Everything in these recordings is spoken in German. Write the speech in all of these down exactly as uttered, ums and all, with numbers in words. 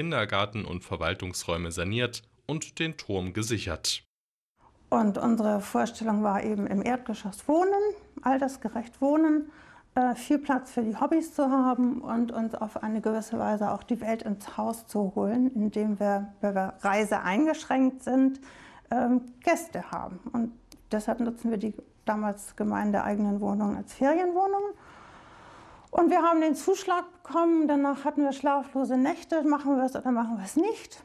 Kindergarten und Verwaltungsräume saniert und den Turm gesichert. Und unsere Vorstellung war eben im Erdgeschoss wohnen, altersgerecht wohnen, äh, viel Platz für die Hobbys zu haben und uns auf eine gewisse Weise auch die Welt ins Haus zu holen, indem wir, wenn wir Reise eingeschränkt sind, ähm, Gäste haben. Und deshalb nutzen wir die damals gemeindeeigenen Wohnungen als Ferienwohnungen. Und wir haben den Zuschlag bekommen, danach hatten wir schlaflose Nächte, machen wir es oder machen wir es nicht.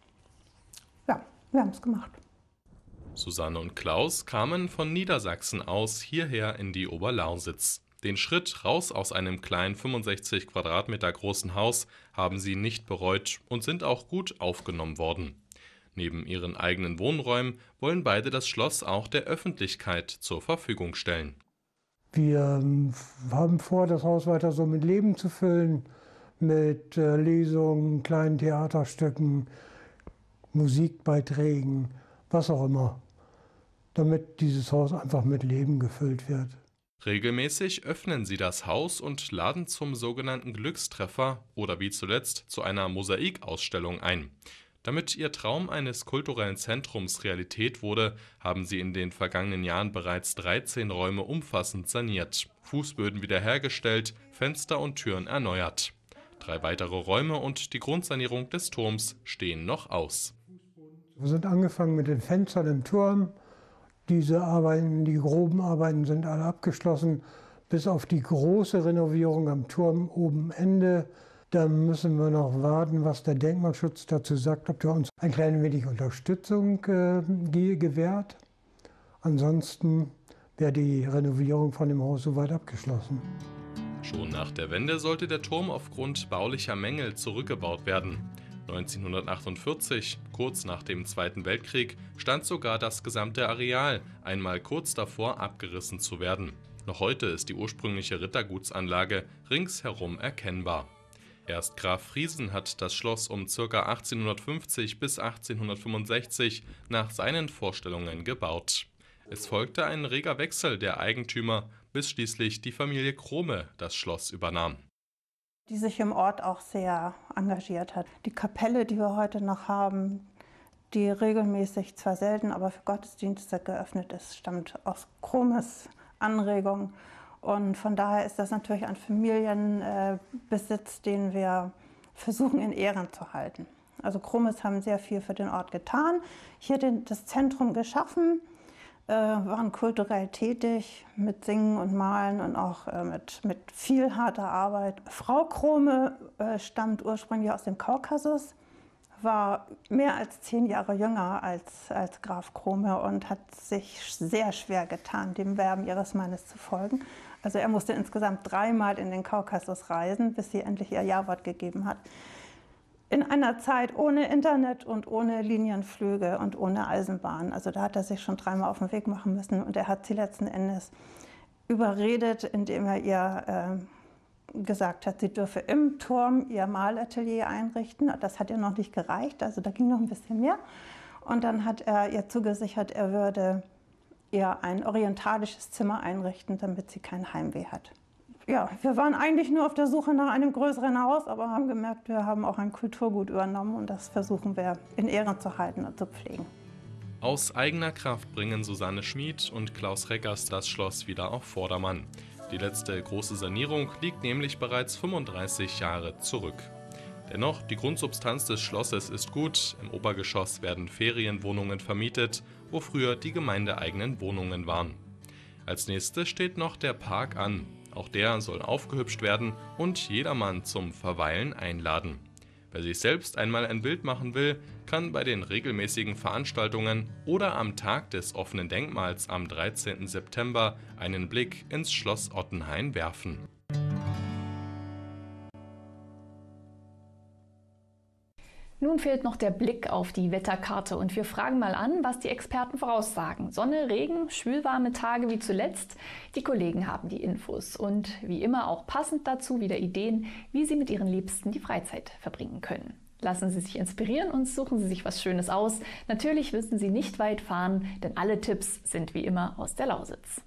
Ja, wir haben es gemacht. Susanne und Klaus kamen von Niedersachsen aus hierher in die Oberlausitz. Den Schritt raus aus einem kleinen fünfundsechzig Quadratmeter großen Haus haben sie nicht bereut und sind auch gut aufgenommen worden. Neben ihren eigenen Wohnräumen wollen beide das Schloss auch der Öffentlichkeit zur Verfügung stellen. Wir haben vor, das Haus weiter so mit Leben zu füllen, mit äh, Lesungen, kleinen Theaterstücken, Musikbeiträgen, was auch immer, damit dieses Haus einfach mit Leben gefüllt wird. Regelmäßig öffnen sie das Haus und laden zum sogenannten Glückstreffer oder wie zuletzt zu einer Mosaikausstellung ein. Damit ihr Traum eines kulturellen Zentrums Realität wurde, haben sie in den vergangenen Jahren bereits dreizehn Räume umfassend saniert, Fußböden wiederhergestellt, Fenster und Türen erneuert. Drei weitere Räume und die Grundsanierung des Turms stehen noch aus. Wir sind angefangen mit den Fenstern im Turm. Diese Arbeiten, die groben Arbeiten sind alle abgeschlossen, bis auf die große Renovierung am Turm oben Ende. Da müssen wir noch warten, was der Denkmalschutz dazu sagt, ob er uns ein klein wenig Unterstützung äh, gewährt. Ansonsten wäre die Renovierung von dem Haus soweit abgeschlossen. Schon nach der Wende sollte der Turm aufgrund baulicher Mängel zurückgebaut werden. neunzehnhundertachtundvierzig, kurz nach dem Zweiten Weltkrieg, stand sogar das gesamte Areal einmal kurz davor, abgerissen zu werden. Noch heute ist die ursprüngliche Rittergutsanlage ringsherum erkennbar. Erst Graf Friesen hat das Schloss um ca. achtzehnhundertfünfzig bis achtzehnhundertfünfundsechzig nach seinen Vorstellungen gebaut. Es folgte ein reger Wechsel der Eigentümer, bis schließlich die Familie Krome das Schloss übernahm. Die sich im Ort auch sehr engagiert hat. Die Kapelle, die wir heute noch haben, die regelmäßig, zwar selten, aber für Gottesdienste geöffnet ist, stammt aus Kromes Anregung. Und von daher ist das natürlich ein Familienbesitz, den wir versuchen in Ehren zu halten. Also Kromes haben sehr viel für den Ort getan, hier den, das Zentrum geschaffen, äh, waren kulturell tätig mit Singen und Malen und auch äh, mit, mit viel harter Arbeit. Frau Krome äh, stammt ursprünglich aus dem Kaukasus, war mehr als zehn Jahre jünger als, als Graf Krome und hat sich sehr schwer getan, dem Werben ihres Mannes zu folgen. Also er musste insgesamt dreimal in den Kaukasus reisen, bis sie endlich ihr Ja-Wort gegeben hat. In einer Zeit ohne Internet und ohne Linienflüge und ohne Eisenbahn. Also da hat er sich schon dreimal auf den Weg machen müssen und er hat sie letzten Endes überredet, indem er ihr äh, gesagt hat, sie dürfe im Turm ihr Malatelier einrichten. Das hat ihr noch nicht gereicht, also da ging noch ein bisschen mehr. Und dann hat er ihr zugesichert, er würde ihr ein orientalisches Zimmer einrichten, damit sie kein Heimweh hat. Ja, wir waren eigentlich nur auf der Suche nach einem größeren Haus, aber haben gemerkt, wir haben auch ein Kulturgut übernommen und das versuchen wir in Ehren zu halten und zu pflegen. Aus eigener Kraft bringen Susanne Schmid und Klaus Reckers das Schloss wieder auf Vordermann. Die letzte große Sanierung liegt nämlich bereits fünfunddreißig Jahre zurück. Dennoch, die Grundsubstanz des Schlosses ist gut. Im Obergeschoss werden Ferienwohnungen vermietet, wo früher die gemeindeeigenen Wohnungen waren. Als nächstes steht noch der Park an. Auch der soll aufgehübscht werden und jedermann zum Verweilen einladen. Wer sich selbst einmal ein Bild machen will, kann bei den regelmäßigen Veranstaltungen oder am Tag des offenen Denkmals am dreizehnten September einen Blick ins Schloss Ottenhain werfen. Nun fehlt noch der Blick auf die Wetterkarte und wir fragen mal an, was die Experten voraussagen. Sonne, Regen, schwülwarme Tage wie zuletzt. Die Kollegen haben die Infos und wie immer auch passend dazu wieder Ideen, wie Sie mit Ihren Liebsten die Freizeit verbringen können. Lassen Sie sich inspirieren und suchen Sie sich was Schönes aus. Natürlich müssen Sie nicht weit fahren, denn alle Tipps sind wie immer aus der Lausitz.